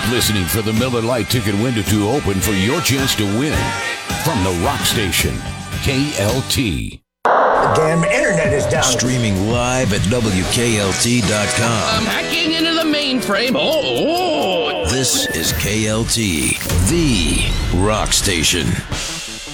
Keep listening for the Miller Lite ticket window to open for your chance to win. From the rock station, KLT. The damn internet is down. Streaming live at WKLT.com. I'm hacking into the mainframe. Oh. This is KLT, the rock station.